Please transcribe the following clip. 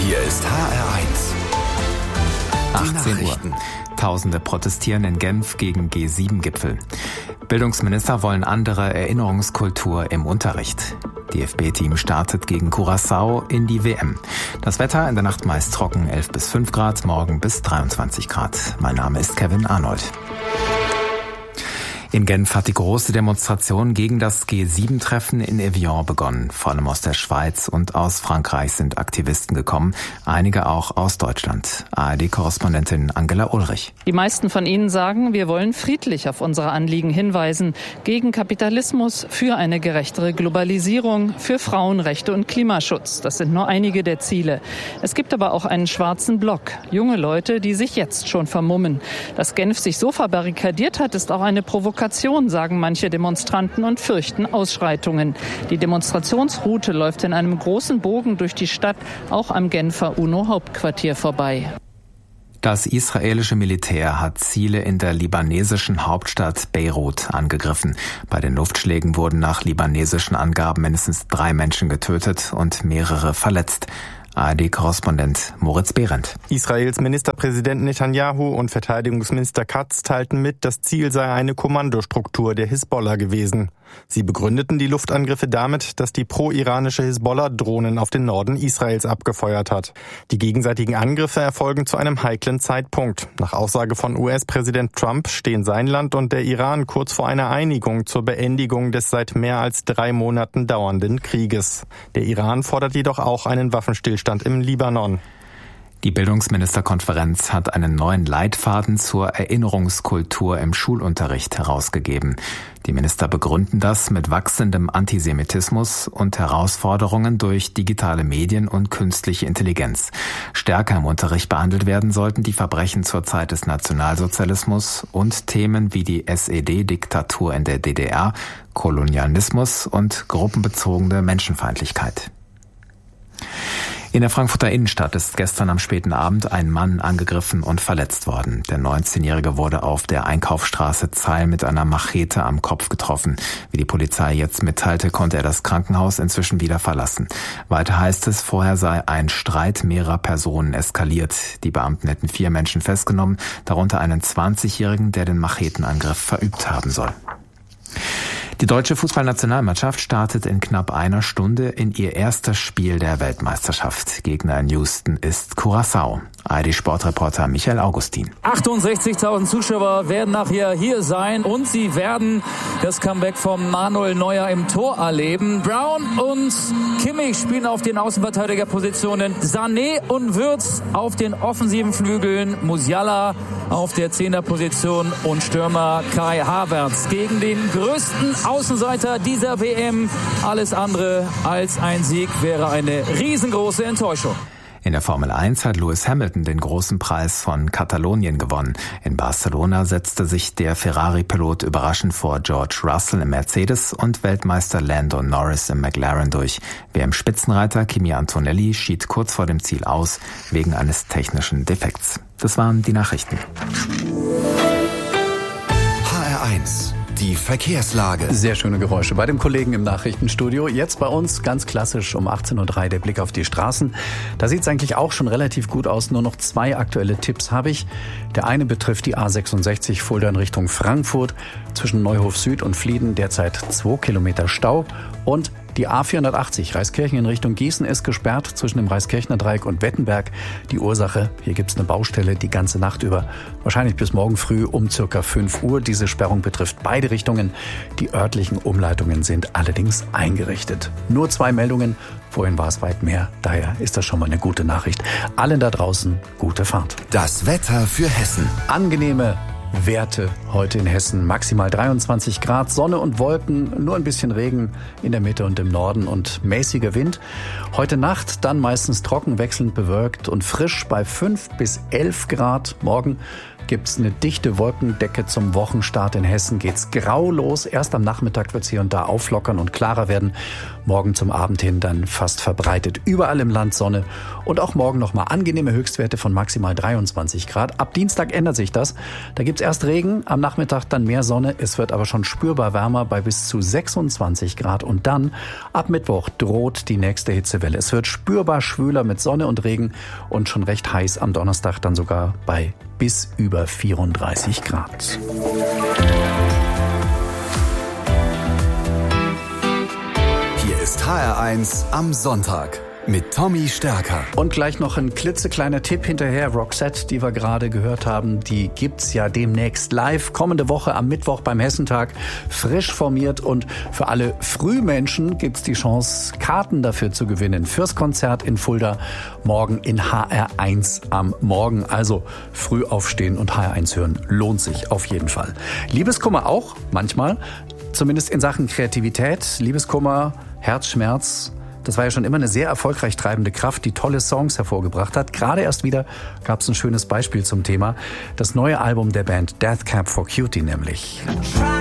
Hier ist HR1. 18 Uhr. Tausende protestieren in Genf gegen G7-Gipfel. Bildungsminister wollen andere Erinnerungskultur im Unterricht. DFB-Team startet gegen Curaçao in die WM. Das Wetter in der Nacht meist trocken, 11 bis 5 Grad, morgen bis 23 Grad. Mein Name ist Kevin Arnold. In Genf hat die große Demonstration gegen das G7-Treffen in Evian begonnen. Vor allem aus der Schweiz und aus Frankreich sind Aktivisten gekommen, einige auch aus Deutschland. ARD-Korrespondentin Angela Ulrich. Die meisten von ihnen sagen, wir wollen friedlich auf unsere Anliegen hinweisen. Gegen Kapitalismus, für eine gerechtere Globalisierung, für Frauenrechte und Klimaschutz. Das sind nur einige der Ziele. Es gibt aber auch einen schwarzen Block. Junge Leute, die sich jetzt schon vermummen. Dass Genf sich so verbarrikadiert hat, ist auch eine Provokation, sagen manche Demonstranten und fürchten Ausschreitungen. Die Demonstrationsroute läuft in einem großen Bogen durch die Stadt, auch am Genfer UNO-Hauptquartier vorbei. Das israelische Militär hat Ziele in der libanesischen Hauptstadt Beirut angegriffen. Bei den Luftschlägen wurden nach libanesischen Angaben mindestens 3 Menschen getötet und mehrere verletzt. ARD-Korrespondent Moritz Behrendt. Israels Ministerpräsident Netanyahu und Verteidigungsminister Katz teilten mit, das Ziel sei eine Kommandostruktur der Hisbollah gewesen. Sie begründeten die Luftangriffe damit, dass die pro-iranische Hisbollah Drohnen auf den Norden Israels abgefeuert hat. Die gegenseitigen Angriffe erfolgen zu einem heiklen Zeitpunkt. Nach Aussage von US-Präsident Trump stehen sein Land und der Iran kurz vor einer Einigung zur Beendigung des seit mehr als 3 Monaten dauernden Krieges. Der Iran fordert jedoch auch einen Waffenstillstand im Libanon. Die Bildungsministerkonferenz hat einen neuen Leitfaden zur Erinnerungskultur im Schulunterricht herausgegeben. Die Minister begründen das mit wachsendem Antisemitismus und Herausforderungen durch digitale Medien und künstliche Intelligenz. Stärker im Unterricht behandelt werden sollten die Verbrechen zur Zeit des Nationalsozialismus und Themen wie die SED-Diktatur in der DDR, Kolonialismus und gruppenbezogene Menschenfeindlichkeit. In der Frankfurter Innenstadt ist gestern am späten Abend ein Mann angegriffen und verletzt worden. Der 19-Jährige wurde auf der Einkaufsstraße Zeil mit einer Machete am Kopf getroffen. Wie die Polizei jetzt mitteilte, konnte er das Krankenhaus inzwischen wieder verlassen. Weiter heißt es, vorher sei ein Streit mehrerer Personen eskaliert. Die Beamten hätten 4 Menschen festgenommen, darunter einen 20-Jährigen, der den Machetenangriff verübt haben soll. Die deutsche Fußballnationalmannschaft startet in knapp einer Stunde in ihr erstes Spiel der Weltmeisterschaft. Gegner in Houston ist Curaçao. ARD-Sportreporter Michael Augustin. 68.000 Zuschauer werden nachher hier sein und sie werden das Comeback von Manuel Neuer im Tor erleben. Brown und Kimmich spielen auf den Außenverteidigerpositionen. Sané und Wirtz auf den offensiven Flügeln. Musiala auf der 10er-Position und Stürmer Kai Havertz gegen den größten Außenseiter dieser WM. Alles andere als ein Sieg wäre eine riesengroße Enttäuschung. In der Formel 1 hat Lewis Hamilton den großen Preis von Katalonien gewonnen. In Barcelona setzte sich der Ferrari-Pilot überraschend vor George Russell im Mercedes und Weltmeister Lando Norris im McLaren durch. WM-Spitzenreiter Kimi Antonelli schied kurz vor dem Ziel aus, wegen eines technischen Defekts. Das waren die Nachrichten. HR1. Die Verkehrslage. Sehr schöne Geräusche bei dem Kollegen im Nachrichtenstudio. Jetzt bei uns ganz klassisch um 18.03 Uhr der Blick auf die Straßen. Da sieht es eigentlich auch schon relativ gut aus. Nur noch 2 aktuelle Tipps habe ich. Der eine betrifft die A66 Fulda in Richtung Frankfurt. Zwischen Neuhof Süd und Flieden derzeit 2 Kilometer Stau. Und die A480 Reiskirchen in Richtung Gießen ist gesperrt zwischen dem Reiskirchner Dreieck und Wettenberg. Die Ursache, hier gibt es eine Baustelle die ganze Nacht über. Wahrscheinlich bis morgen früh um circa 5 Uhr. Diese Sperrung betrifft beide Richtungen. Die örtlichen Umleitungen sind allerdings eingerichtet. Nur 2 Meldungen. Vorhin war es weit mehr. Daher ist das schon mal eine gute Nachricht. Allen da draußen gute Fahrt. Das Wetter für Hessen. Angenehme Werte heute in Hessen. Maximal 23 Grad, Sonne und Wolken, nur ein bisschen Regen in der Mitte und im Norden und mäßiger Wind. Heute Nacht dann meistens trocken, wechselnd bewölkt und frisch bei 5 bis 11 Grad. Morgen gibt's eine dichte Wolkendecke zum Wochenstart. In Hessen geht's grau los. Erst am Nachmittag wird's hier und da auflockern und klarer werden. Morgen zum Abend hin dann fast verbreitet. Überall im Land Sonne und auch morgen nochmal angenehme Höchstwerte von maximal 23 Grad. Ab Dienstag ändert sich das. Da gibt's erst Regen, am Nachmittag dann mehr Sonne. Es wird aber schon spürbar wärmer bei bis zu 26 Grad. Und dann ab Mittwoch droht die nächste Hitzewelle. Es wird spürbar schwüler mit Sonne und Regen und schon recht heiß am Donnerstag dann sogar bei bis über 34 Grad. Hier ist HR1 am Sonntag mit Tommy Stärker. Und gleich noch ein klitzekleiner Tipp hinterher. Roxette, die wir gerade gehört haben, die gibt's ja demnächst live. Kommende Woche am Mittwoch beim Hessentag. Frisch formiert und für alle Frühmenschen gibt's die Chance, Karten dafür zu gewinnen. Fürs Konzert in Fulda morgen in HR1 am Morgen. Also früh aufstehen und HR1 hören lohnt sich auf jeden Fall. Liebeskummer auch manchmal, zumindest in Sachen Kreativität. Liebeskummer, Herzschmerz. Das war ja schon immer eine sehr erfolgreich treibende Kraft, die tolle Songs hervorgebracht hat. Gerade erst wieder gab es ein schönes Beispiel zum Thema. Das neue Album der Band Death Cab for Cutie nämlich.